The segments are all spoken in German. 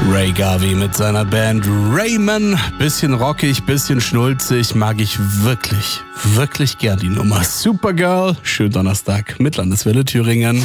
Ray Garvey mit seiner Band Rayman. Bisschen rockig, bisschen schnulzig, mag ich wirklich, wirklich gern die Nummer. Supergirl, schönen Donnerstag mit Landeswelle Thüringen.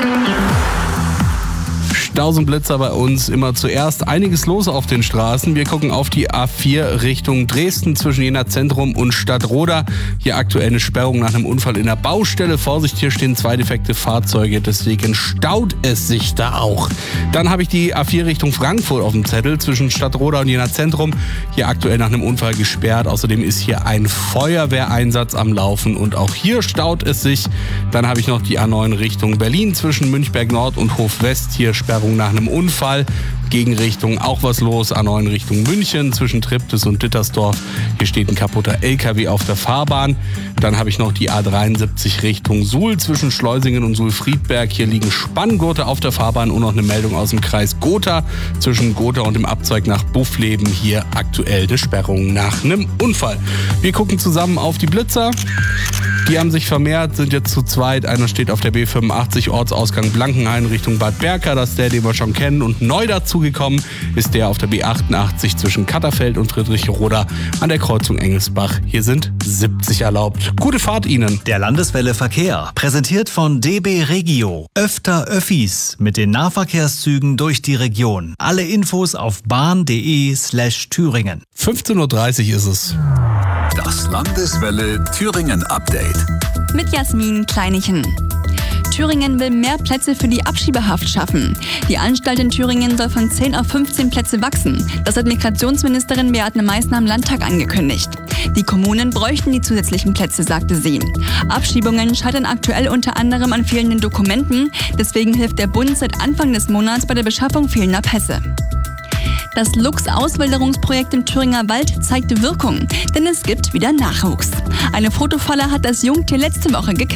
Staus und Blitzer bei uns immer zuerst. Einiges los auf den Straßen. Wir gucken auf die A4 Richtung Dresden zwischen Jena Zentrum und Stadtroda. Hier aktuell eine Sperrung nach einem Unfall in der Baustelle. Vorsicht, hier stehen 2 defekte Fahrzeuge, deswegen staut es sich da auch. Dann habe ich die A4 Richtung Frankfurt auf dem Zettel zwischen Stadtroda und Jena Zentrum. Hier aktuell nach einem Unfall gesperrt. Außerdem ist hier ein Feuerwehreinsatz am Laufen und auch hier staut es sich. Dann habe ich noch die A9 Richtung Berlin zwischen Münchberg Nord und Hof West. Hier Sperrung nach einem Unfall. Gegenrichtung auch was los. A9 Richtung München zwischen Triptis und Dittersdorf. Hier steht ein kaputter LKW auf der Fahrbahn. Dann habe ich noch die A73 Richtung Suhl zwischen Schleusingen und Suhl-Friedberg. Hier liegen Spanngurte auf der Fahrbahn und noch eine Meldung aus dem Kreis Gotha. Zwischen Gotha und dem Abzweig nach Buffleben hier aktuell eine Sperrung nach einem Unfall. Wir gucken zusammen auf die Blitzer. Die haben sich vermehrt, sind jetzt zu zweit. Einer steht auf der B85 Ortsausgang Blankenhain Richtung Bad Berka. Das ist der, den wir schon kennen. Und neu dazugekommen ist der auf der B88 zwischen Katterfeld und Friedrichroda an der Kreuzung Engelsbach. Hier sind 70 erlaubt. Gute Fahrt Ihnen. Der Landeswelle Verkehr, präsentiert von DB Regio. Öfter Öffis mit den Nahverkehrszügen durch die Region. Alle Infos auf bahn.de/Thüringen. 15:30 Uhr ist es. Das Landeswelle Thüringen Update. Mit Jasmin Kleinichen. Thüringen will mehr Plätze für die Abschiebehaft schaffen. Die Anstalt in Thüringen soll von 10 auf 15 Plätze wachsen. Das hat Migrationsministerin Beate Meißner am Landtag angekündigt. Die Kommunen bräuchten die zusätzlichen Plätze, sagte sie. Abschiebungen scheitern aktuell unter anderem an fehlenden Dokumenten. Deswegen hilft der Bund seit Anfang des Monats bei der Beschaffung fehlender Pässe. Das Luchs-Auswilderungsprojekt im Thüringer Wald zeigt Wirkung, denn es gibt wieder Nachwuchs. Eine Fotofalle hat das Jungtier letzte Woche geknackt.